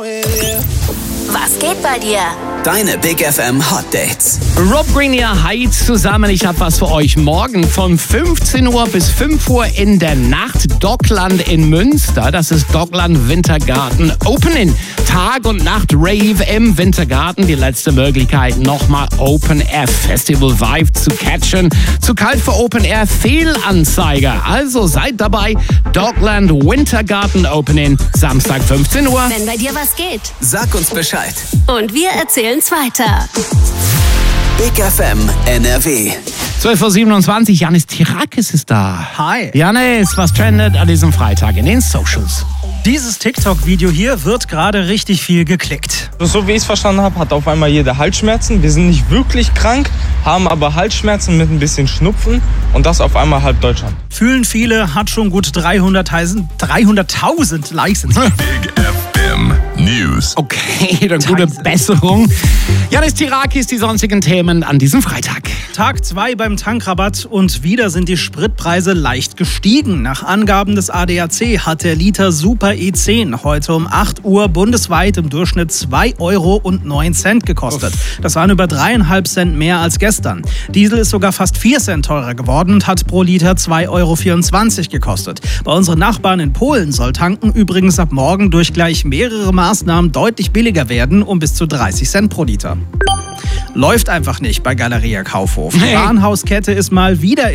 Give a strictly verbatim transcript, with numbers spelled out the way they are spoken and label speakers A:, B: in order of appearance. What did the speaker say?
A: Was geht bei dir?
B: Deine Big F M Hot Dates.
C: Rob Green hier, hi zusammen. Ich habe was für euch. Morgen von fünfzehn Uhr bis fünf Uhr in der Nacht. Dockland in Münster. Das ist Dockland Wintergarten Opening. Tag und Nacht Rave im Wintergarten. Die letzte Möglichkeit, nochmal Open Air Festival Vibe zu catchen. Zu kalt für Open Air Fehlanzeiger. Also seid dabei. Dockland Wintergarten Opening. Samstag fünfzehn Uhr.
A: Wenn bei dir was geht.
B: Sag uns Bescheid.
A: Und wir erzählen's weiter.
B: Big F M N R W.
C: zwölf Uhr siebenundzwanzig, Janis Tirakis ist da.
D: Hi.
C: Janis, was trendet an diesem Freitag in den Socials?
D: Dieses TikTok-Video hier wird gerade richtig viel geklickt.
E: So wie ich es verstanden habe, hat auf einmal jeder Halsschmerzen. Wir sind nicht wirklich krank, haben aber Halsschmerzen mit ein bisschen Schnupfen und das auf einmal halb Deutschland.
D: Fühlen viele, hat schon gut dreihunderttausend Likes.
F: Big F M News.
C: Okay, dann gute Besserung. Janis Tirakis, die sonstigen Themen an diesem Freitag.
D: Tag zwei beim Tankrabatt und wieder sind die Spritpreise leicht gestiegen. Nach Angaben des A D A C hat der Liter Super E zehn heute um acht Uhr bundesweit im Durchschnitt zwei Euro und neun Cent gekostet. Das waren über dreieinhalb Cent mehr als gestern. Diesel ist sogar fast vier Cent teurer geworden und hat pro Liter zwei Euro vierundzwanzig gekostet. Bei unseren Nachbarn in Polen soll tanken übrigens ab morgen durch gleich mehrere Maßnahmen deutlich billiger werden, um bis zu dreißig Cent pro Liter. Läuft einfach nicht bei Galeria Kaufhof. Die Warenhauskette ist mal wieder